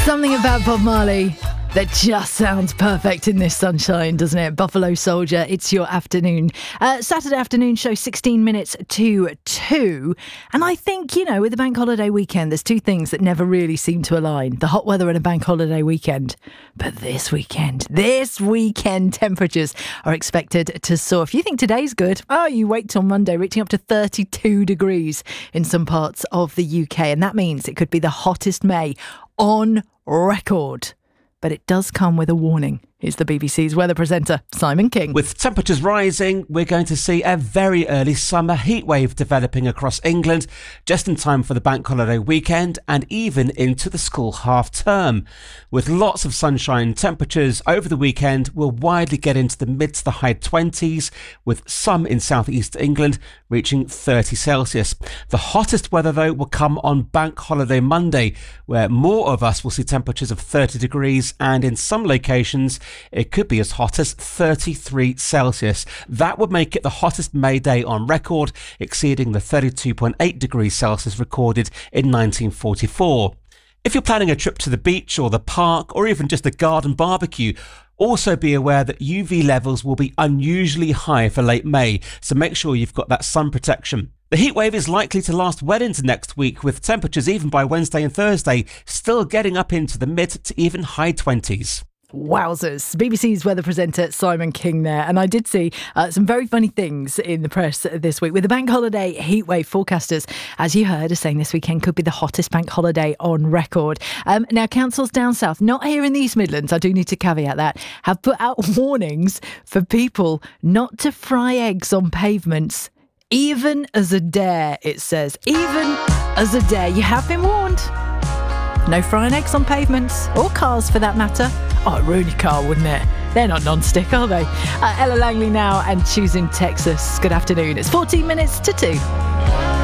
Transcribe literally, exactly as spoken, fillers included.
Something about Bob Marley that just sounds perfect in this sunshine, doesn't it? Buffalo Soldier, it's your afternoon. Uh, Saturday afternoon show, sixteen minutes to two. And I think, you know, with the bank holiday weekend, there's two things that never really seem to align. The hot weather and a bank holiday weekend. But this weekend, this weekend, temperatures are expected to soar. If you think today's good, oh, you wait till Monday, reaching up to thirty-two degrees in some parts of the U K. And that means it could be the hottest May on record. But it does come with a warning. Here's the B B C's weather presenter, Simon King. With temperatures rising, we're going to see a very early summer heatwave developing across England, just in time for the bank holiday weekend and even into the school half term. With lots of sunshine, temperatures over the weekend will widely get into the mid to the high twenties, with some in southeast England reaching thirty Celsius. The hottest weather, though, will come on bank holiday Monday, where more of us will see temperatures of thirty degrees, and in some locations it could be as hot as thirty-three Celsius. That would make it the hottest May day on record, exceeding the thirty-two point eight degrees Celsius recorded in nineteen forty-four. If you're planning a trip to the beach or the park or even just a garden barbecue, also be aware that U V levels will be unusually high for late May, so make sure you've got that sun protection. The heatwave is likely to last well into next week, with temperatures even by Wednesday and Thursday still getting up into the mid to even high twenties. Wowzers. B B C's weather presenter Simon King there. And I did see uh, some very funny things in the press this week with the bank holiday heatwave forecasters, as you heard, are saying this weekend could be the hottest bank holiday on record. Um, now, councils down south, not here in the East Midlands, I do need to caveat that, have put out warnings for people not to fry eggs on pavements, even as a dare, it says. Even as a dare. You have been warned. No frying eggs on pavements, or cars for that matter. Oh, it'd ruin your car, wouldn't it? They're not non-stick, are they? Uh, Ella Langley now and Choosing Texas. Good afternoon. It's fourteen minutes to two.